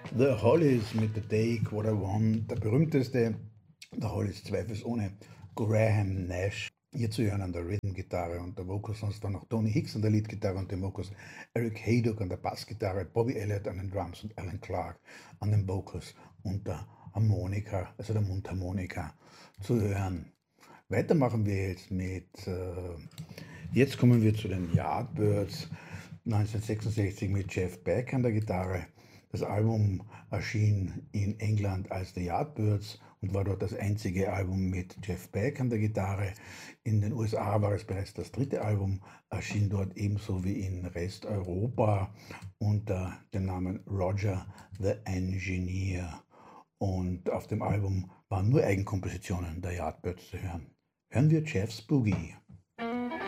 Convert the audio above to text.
The Hollies mit The Take What I Want, der berühmteste der Hollies zweifelsohne Graham Nash. Hier zu hören an der Rhythm-Gitarre und der Vocals, sonst dann noch Tony Hicks an der Lead-Gitarre und den Vocals, Eric Haydock an der Bassgitarre, Bobby Elliott an den Drums und Alan Clark an den Vocals und der Harmonika, also der Mundharmonika zu hören. Weiter machen wir jetzt jetzt kommen wir zu den Yardbirds, 1966 mit Jeff Beck an der Gitarre. Das Album erschien in England als The Yardbirds und war dort das einzige Album mit Jeff Beck an der Gitarre. In den USA war es bereits das dritte Album, erschien dort ebenso wie in Resteuropa unter dem Namen Roger the Engineer. Und auf dem Album waren nur Eigenkompositionen der Yardbirds zu hören. Hören wir Jeff's Boogie.